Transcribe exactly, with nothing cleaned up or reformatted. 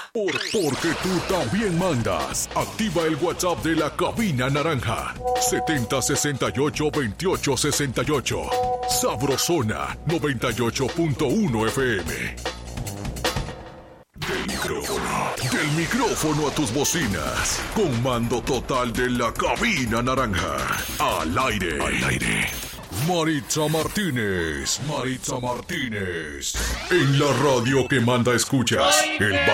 Por, porque tú también mandas. Activa el WhatsApp de la Cabina Naranja. setenta sesenta y ocho veintiocho sesenta y ocho. Sabrosona noventa y ocho punto uno F M. Del micrófono. Del micrófono a tus bocinas. Con mando total de la Cabina Naranja. Al aire. Al aire. Maritza Martínez. Maritza Martínez. En la radio que manda escuchas. El